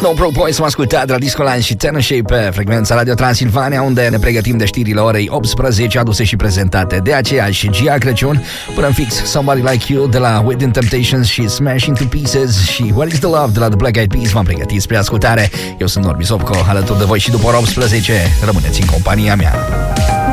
No Pro Boys am ascultat de la Discoline și Tennessee pe frecvența Radio Transilvania, unde ne pregătim de știrile orei 18 aduse și prezentate de aceeași Gia Crăciun. Până în fix Somebody Like You de la Within Temptations și Smash Into Pieces și What Is The Love de la The Black Eyed Peas v-am pregătit spre ascultare. Eu sunt Norbi Sopco, alături de voi și după ora 18 rămâneți în compania mea.